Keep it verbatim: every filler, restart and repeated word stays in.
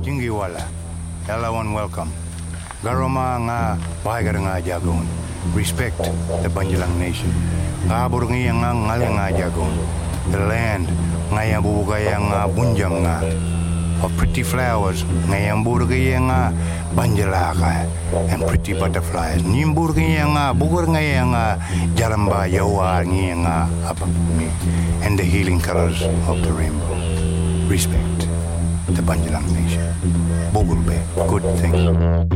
Jingiwala, Elawan welcome. Garoma nga pahagar nga jagon. Respect the Banjalang nation. Kabur nga nga ngali nga jagon. The land nga yang bubugay nga bunjam nga. Of pretty flowers nga yang burgay nga banjalaka and pretty butterflies. Nimburgay nga bugur nga nga jaramba yawa nga apa and the healing colors of the rainbow. Respect the Banjalang nation. Bugurbe, good thing.